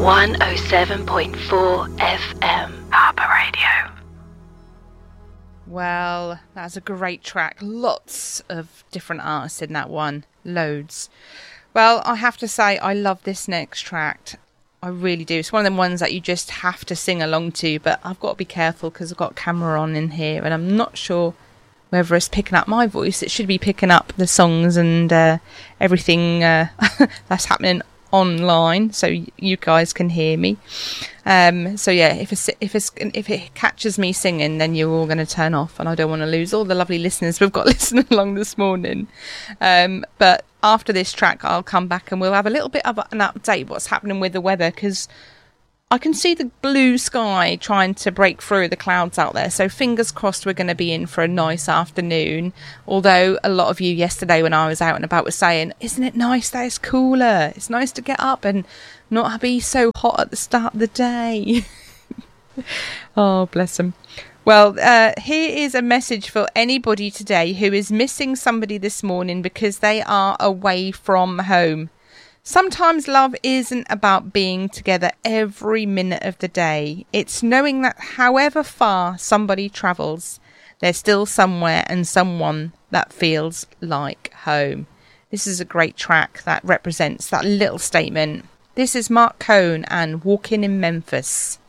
107.4 FM Harbour Radio. Well, that's a great track. Lots of different artists in that one. Loads. Well, I have to say, I love this next track. I really do. It's one of them ones that you just have to sing along to, but I've got to be careful because I've got a camera on in here and I'm not sure whether it's picking up my voice. It should be picking up the songs and everything that's happening online, so you guys can hear me. So yeah, if it catches me singing, then you're all going to turn off, and I don't want to lose all the lovely listeners we've got listening along this morning. But after this track, I'll come back and we'll have a little bit of an update what's happening with the weather, because I can see the blue sky trying to break through the clouds out there. So fingers crossed we're going to be in for a nice afternoon. Although a lot of you yesterday when I was out and about were saying, isn't it nice that it's cooler? It's nice to get up and not be so hot at the start of the day. Oh, bless them. Well, here is a message for anybody today who is missing somebody this morning because they are away from home. Sometimes love isn't about being together every minute of the day. It's knowing that however far somebody travels, there's still somewhere and someone that feels like home. This is a great track that represents that little statement. This is Mark Cohn and Walking in Memphis.